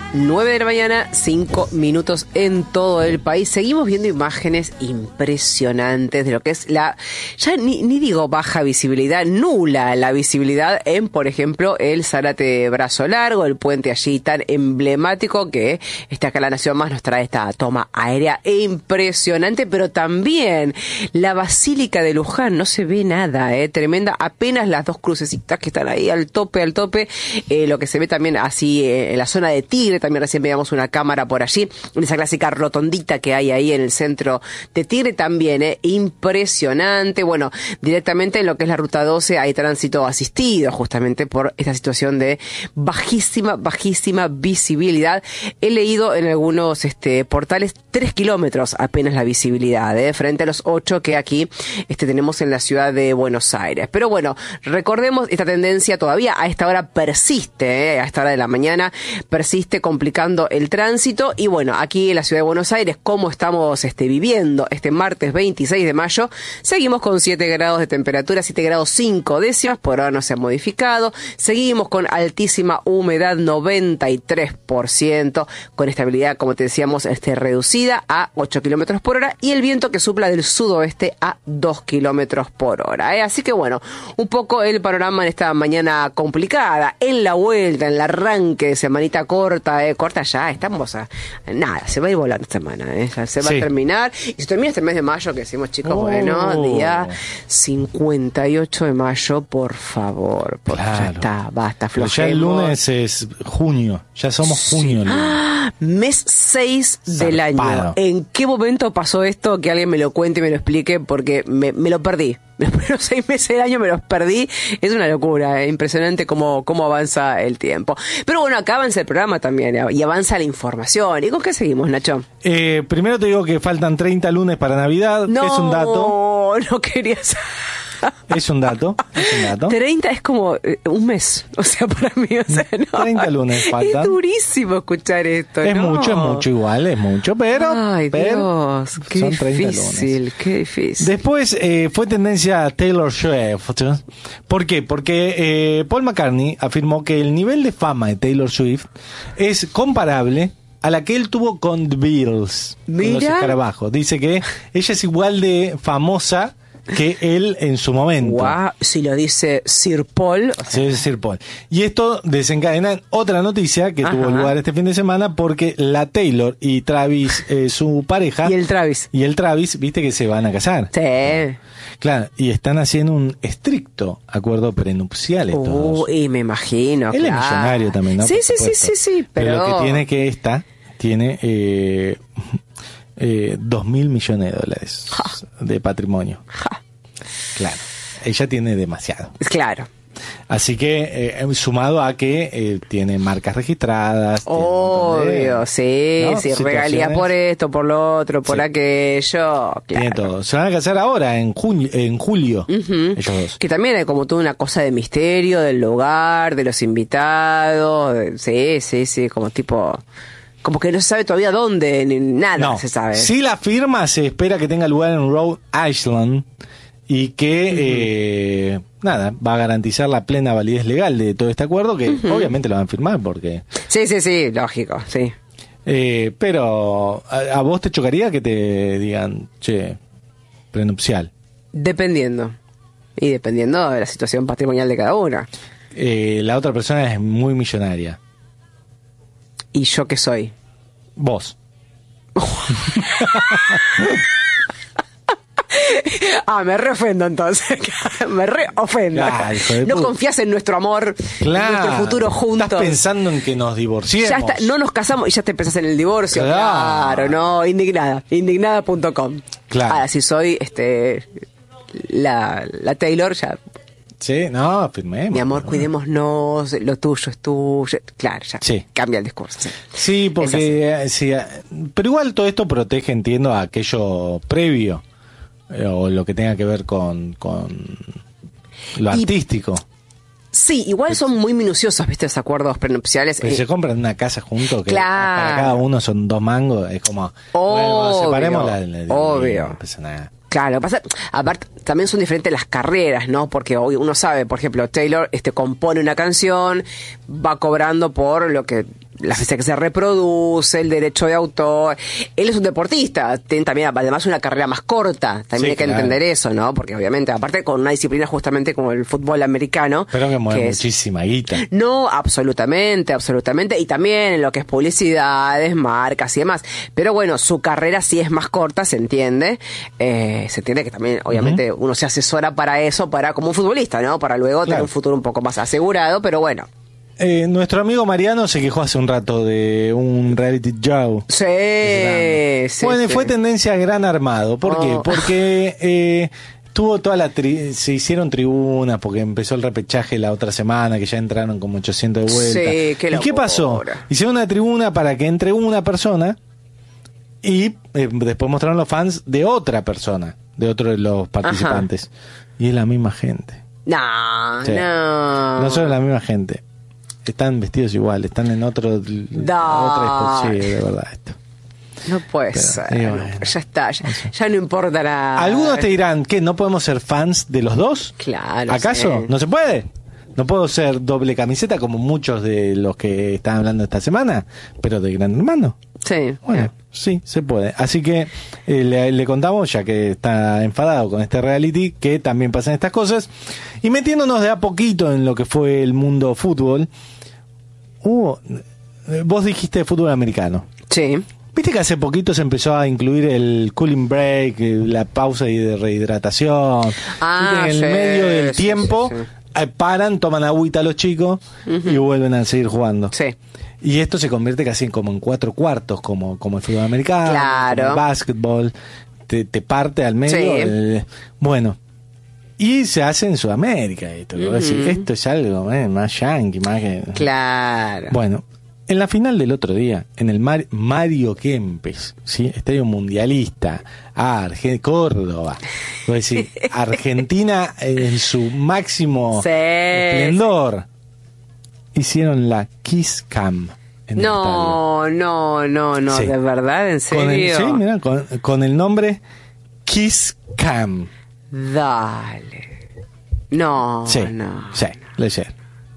9 de la mañana, 5 minutos en todo el país. Seguimos viendo imágenes impresionantes de lo que es ya ni digo baja visibilidad, nula la visibilidad en, por ejemplo, el Zárate Brazo Largo, el puente allí tan emblemático que acá La Nación Más nos trae esta toma aérea impresionante, pero también la Basílica de Luján, no se ve nada, tremenda, apenas las dos crucecitas que están ahí al tope, lo que se ve también así en la zona de Tigre. También recién veíamos una cámara por allí, en esa clásica rotondita que hay ahí en el centro de Tigre también, impresionante. Bueno, directamente en lo que es la ruta 12 hay tránsito asistido justamente por esta situación de bajísima visibilidad. He leído en algunos portales 3 kilómetros apenas la visibilidad, frente a los 8 que aquí tenemos en la ciudad de Buenos Aires. Pero bueno, recordemos, esta tendencia todavía a esta hora persiste, a esta hora de la mañana persiste complicando el tránsito. Y bueno, aquí en la ciudad de Buenos Aires, como estamos viviendo este martes 26 de mayo, seguimos con 7 grados de temperatura, 7 grados 5 décimas, por ahora no se ha modificado. Seguimos con altísima humedad, 93%, con estabilidad, como te decíamos, reducida a 8 kilómetros por hora, y el viento que sopla del sudoeste a 2 kilómetros por hora. Así que bueno, un poco el panorama en esta mañana complicada, en la vuelta, en el arranque de semanita corta ya, estamos nada, se va a ir volando esta semana, ya se va a terminar, y se termina este mes de mayo que decimos, chicos, bueno, día 58 de mayo, por favor, claro. Ya está, basta, flojemos. Ya el lunes es junio, ya somos junio. Mes 6 del año. ¿En qué momento pasó esto? Que alguien me lo cuente y me lo explique, porque me lo perdí. Los primeros 6 meses del año me los perdí. Es una locura, impresionante cómo avanza el tiempo. Pero bueno, acá avanza el programa también y avanza la información. ¿Y con qué seguimos, Nacho? Primero te digo que faltan 30 lunes para Navidad. No, es un dato. No querías. Es un dato. 30 es como un mes, o sea, para mí, o sea, no. 30 lunes faltan. Es durísimo escuchar esto, es mucho igual, es mucho, pero... Ay, Dios, qué son difícil, qué difícil. Después fue tendencia Taylor Swift. ¿Por qué? Porque Paul McCartney afirmó que el nivel de fama de Taylor Swift es comparable a la que él tuvo con The Beatles, con los escarabajos. Dice que ella es igual de famosa que él en su momento. Wow, si lo dice Sir Paul. O sea. Sí, Sir Paul. Y esto desencadena en otra noticia que tuvo lugar este fin de semana, porque la Taylor y Travis, su pareja. Y el Travis, viste que se van a casar. Sí. Claro, y están haciendo un estricto acuerdo prenupcial todos. Y me imagino, él es millonario también, ¿no? Sí, pero lo que tiene tiene 2.000 millones de dólares de patrimonio. Claro, ella tiene demasiado. Claro. Así que sumado a que tiene marcas registradas. Obvio, sí, regalías por esto, por lo otro, por aquello. Claro. Tiene todo. Se van a casar ahora, en julio, ellos dos. Que también hay como toda una cosa de misterio del lugar, de los invitados. Sí, como tipo... Como que no se sabe todavía dónde, ni nada se sabe. Si la firma se espera que tenga lugar en Rhode Island y que, va a garantizar la plena validez legal de todo este acuerdo, que obviamente lo van a firmar porque... Sí, lógico, sí. Pero, ¿a vos te chocaría que te digan, prenupcial? Dependiendo. Y dependiendo de la situación patrimonial de cada una. La otra persona es muy millonaria. ¿Y yo qué soy? Vos. Me reofendo entonces. Me reofendo. No confías en nuestro amor, en nuestro futuro juntos. Estás pensando en que nos divorciemos. Ya está, no nos casamos y ya te pensás en el divorcio. Claro, no, indignada.com. Claro. Ahora, si soy la Taylor, ya... Sí, no, firmemos. Mi amor, cuidémonos, lo tuyo es tuyo. Claro, ya cambia el discurso. Sí, porque pero igual todo esto protege, entiendo, a aquello previo, o lo que tenga que ver con lo artístico. Sí, igual son muy minuciosos, ¿viste? Los acuerdos prenupciales. Pero se compran una casa juntos, que claro, para cada uno son 2 mangos, es como... Obvio, separemos obvio. Claro, pasa, aparte, también son diferentes las carreras, ¿no? Porque hoy uno sabe, por ejemplo, Taylor compone una canción, va cobrando por lo que la ciencia que se reproduce, el derecho de autor. Él es un deportista, tiene también además una carrera más corta, también Sí, hay que claro. entender eso, ¿no? Porque obviamente, aparte con una disciplina justamente como el fútbol americano. Pero que mueve que es- muchísima guita. No, absolutamente, absolutamente. Y también en lo que es publicidades, marcas y demás. Pero bueno, su carrera sí es más corta, se entiende. Se entiende que también, obviamente, uno se asesora para eso, para como un futbolista, ¿no? Para luego tener Claro. un futuro un poco más asegurado, pero bueno. Nuestro amigo Mariano se quejó hace un rato de un reality show. Sí, sí. Bueno, y sí. fue tendencia a Gran Armado. ¿Por qué? Oh. Porque tuvo toda se hicieron tribunas porque empezó el repechaje la otra semana, que ya entraron como 800 de vuelta. Sí, qué ¿Y qué pasó? locura. Hicieron una tribuna para que entre una persona y después mostraron los fans de otra persona, de otro de los participantes. Y es la misma gente. No, Sí. no. No solo la misma gente. Están vestidos igual, están en otra sí, de verdad esto. No puede Pero, ser. y bueno, Ya está, ya no importa nada. Algunos te dirán que no podemos ser fans de los dos. Claro. ¿Acaso? sí. ¿No se puede? ¿No puedo ser doble camiseta como muchos de los que están hablando esta semana? Pero de Gran Hermano. Sí. Bueno, sí, se puede. Así que le contamos, ya que está enfadado con este reality, que también pasan estas cosas. Y metiéndonos de a poquito en lo que fue el mundo fútbol, vos dijiste fútbol americano. Sí. Viste que hace poquito se empezó a incluir el cooling break, la pausa y de rehidratación. Ah, Viste que en sí, el medio del sí, tiempo sí, sí. Paran, toman agüita los chicos y vuelven a seguir jugando. Sí. Y esto se convierte casi como en 4 cuartos, como el fútbol americano, Claro. como el básquetbol, te parte al medio. Sí. Bueno, y se hace en Sudamérica esto. Lo voy a decir, esto es algo más yankee, más que... Claro. Bueno, en la final del otro día, en el Mario Kempes, ¿sí? Estadio Mundialista, Córdoba, voy a decir, Argentina en su máximo Sí. esplendor, hicieron la Kiss Cam en el estadio. No, Sí. de verdad, en Con el, serio. sí, mirá, con el nombre Kiss Cam. Dale. No, Sí, no. sí, lo hicieron.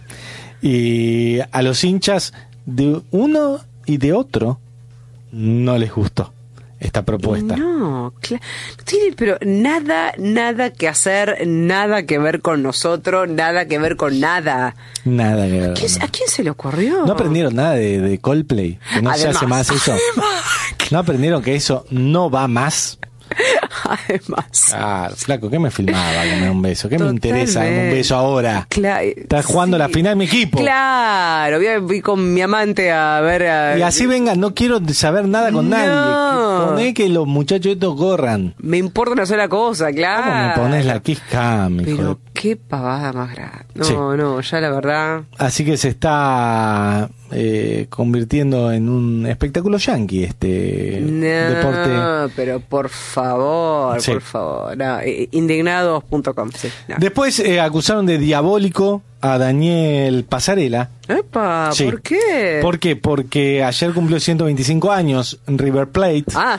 Y a los hinchas de uno y de otro no les gustó esta propuesta. No, no tiene, pero nada que hacer, nada que ver con nosotros, nada que ver con nada. Nada que ver. ¿A quién se le ocurrió? ¿No aprendieron nada de Coldplay? Que no se hace más eso. ¿No aprendieron que eso no va más? Además. Claro, flaco, ¿qué me filmaba que me da un beso? ¿Qué me interesa darme un Totalmente. beso ahora? Estás jugando la final mi equipo. Claro, voy con mi amante a ver. Y así venga, no quiero saber nada con No. nadie. Poné que los muchachos estos corran. Me importa una sola cosa, claro. ¿Cómo me pones la Kiss Cam, hijo Pero de- qué pavada más grande. No, Sí. no, ya la verdad. Así que se está convirtiendo en un espectáculo yankee este deporte. Pero por favor, Sí. por favor. No, indignados.com. Sí, no. Después acusaron de diabólico a Daniel Pasarela. Epa, Sí. ¿por qué? ¿Por qué? Porque ayer cumplió 125 años en River Plate. Ah,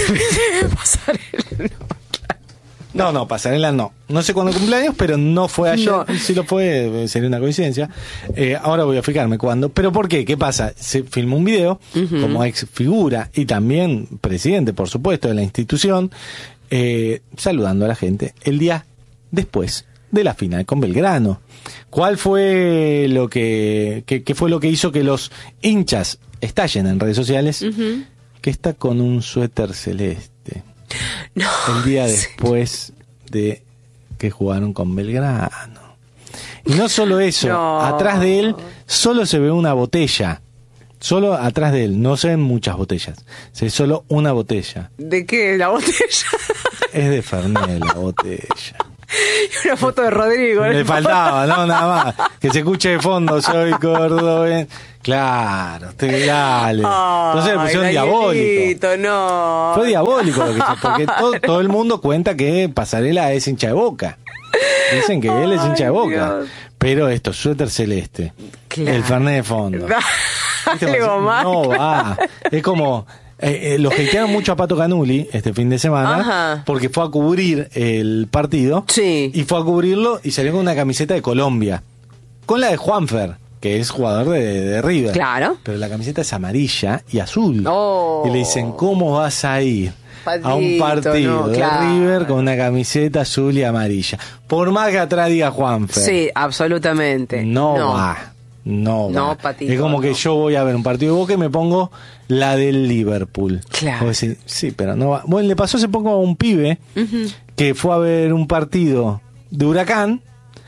Pasarela, No, Pasarela no. No sé cuándo cumpleaños, pero no fue ayer. No. Si lo fue, sería una coincidencia. Ahora voy a fijarme cuándo. ¿Pero por qué? ¿Qué pasa? Se filmó un video como ex figura y también presidente, por supuesto, de la institución, saludando a la gente el día después de la final con Belgrano. ¿Cuál fue lo qué fue lo que hizo que los hinchas estallen en redes sociales? Que está con un suéter celeste. no. El día después de que jugaron con Belgrano. Y no solo eso, No. atrás de él solo se ve una botella. Solo atrás de él, no se ven muchas botellas. Se ve solo una botella. ¿De qué? ¿La botella? Es de Fernet la botella. Y una foto de Rodrigo. Le faltaba, ¿no? Nada más. Que se escuche de fondo, soy cordobés. Claro, dale. Entonces le pusieron diabólico. Danielito, no. Fue diabólico lo que hizo, porque todo el mundo cuenta que Pasarela es hincha de Boca. Dicen que él es hincha de Boca. Dios. Pero esto, suéter celeste, Claro. el Fernet de fondo. ¿Viste? Algo más. No va. Es como... los hatearon mucho a Pato Canuli este fin de semana. Ajá. Porque fue a cubrir el partido. Sí. Y fue a cubrirlo y salió con una camiseta de Colombia. Con la de Juanfer. que es jugador de River. Claro. Pero la camiseta es amarilla y azul. Oh. Y le dicen, ¿cómo vas a ir a un Patito, partido no, de claro. River con una camiseta azul y amarilla? Por más que atrás diga Juanfer. Sí, absolutamente. No va. No, Patito, es como que no. yo voy a ver un partido de Boca y me pongo la del Liverpool. Claro. Vos decís, sí, pero no va. Bueno, le pasó hace poco a un pibe que fue a ver un partido de Huracán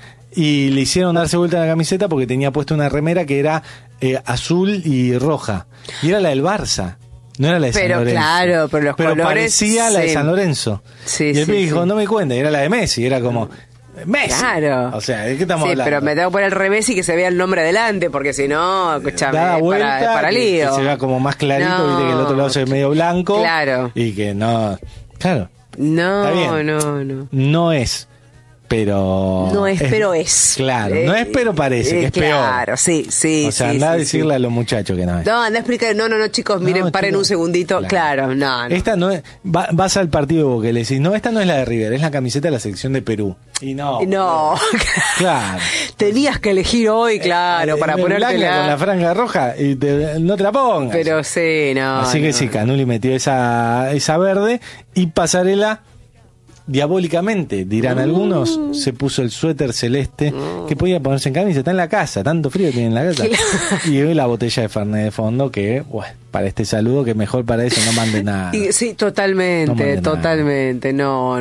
y le hicieron darse vuelta la camiseta porque tenía puesto una remera que era azul y roja. Y era la del Barça. No era la de San Pero Lorenzo. claro, pero los colores, parecía la de sí. San Lorenzo. Sí, y el sí, pibe dijo, sí. no me cuenta, y era la de Messi. Era como, Messi. Claro. O sea, ¿de qué estamos sí, hablando? pero me tengo que poner al revés y que se vea el nombre adelante, porque si no, escúchame, Da vuelta, para que lío. se vea como más clarito, No. viste que el otro lado se ve medio blanco. Claro. Y que no. Claro. No, Está bien. no. No es, pero. No es, pero es. Claro, no es, pero parece, que es peor. Claro, sí. O sea, sí, anda a sí, decirle sí. a los muchachos que no es. No, anda a explicar. No, chicos, miren, No, paren chicos, un segundito. Claro, no. Esta no es. Vas al partido de Boca y le decís, no, esta no es la de River, es la camiseta de la selección de Perú. Y no. No. Claro. Tenías que elegir hoy, claro, para blanca ponértela. con la franja roja y no te la pongas. Pero sí, no. Así que no. sí, Canuli metió esa verde y Pasarela, diabólicamente, dirán algunos, se puso el suéter celeste que podía ponerse en camisa. Está en la casa, tanto frío tiene en la casa. Y hoy la botella de Fernet de fondo que, bueno, para este saludo, que mejor para eso no mande nada. Sí, totalmente, No mande nada. totalmente. No.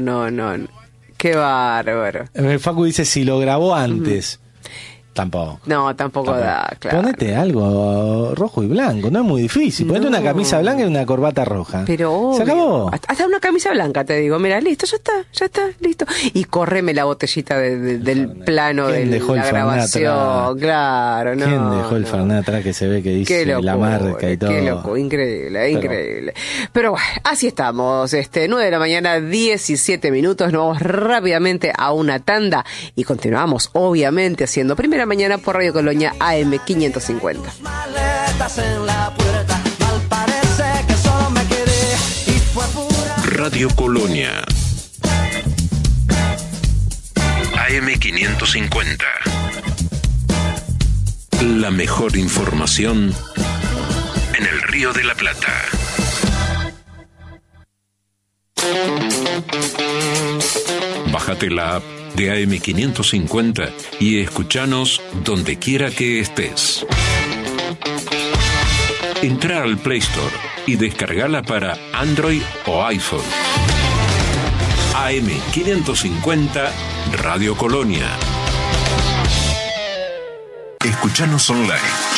Qué bárbaro. Facu dice, si lo grabó antes. Tampoco. No, tampoco da, claro. Ponete algo rojo y blanco, no es muy difícil. Ponete una camisa blanca y una corbata roja. Pero obvio. Se acabó. Hasta una camisa blanca, te digo. Mira, listo, ya está, listo. Y córreme la botellita del plano de ¿Quién dejó la el Fernet grabación. atrás? Claro, no. ¿Quién dejó el no. Fernet atrás que se ve que dice Qué locura, la marca y todo? Qué loco, increíble. Pero bueno, así estamos. 9 de la mañana, 17 minutos. Nos vamos rápidamente a una tanda y continuamos, obviamente, haciendo Primera Mañana por Radio Colonia AM 550. Radio Colonia AM 550. La mejor información en el Río de la Plata. Bájate la app de AM 550 y escuchanos donde quiera que estés. Entra al Play Store y descargala para Android o iPhone. AM 550 Radio Colonia. Escuchanos online.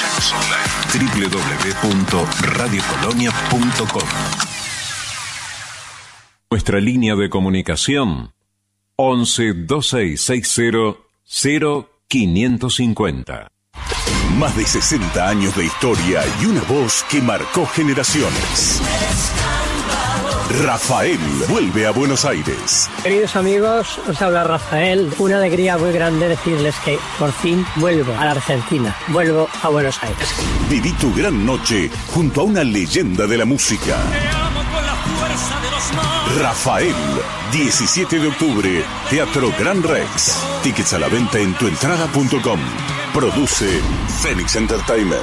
www.radiocolonia.com. Nuestra línea de comunicación 11 2660 0550. Más de 60 años de historia y una voz que marcó generaciones. Rafael vuelve a Buenos Aires. Queridos amigos, os habla Rafael. Una alegría muy grande decirles que por fin vuelvo a la Argentina. Vuelvo a Buenos Aires. Viví tu gran noche junto a una leyenda de la música. Rafael, 17 de octubre, Teatro Gran Rex. Tickets a la venta en tuentrada.com. Produce Phoenix Entertainment.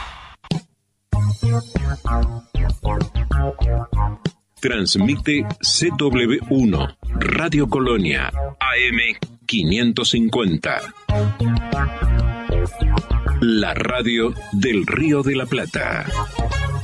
Transmite CW1 Radio Colonia AM 550. La radio del Río de la Plata.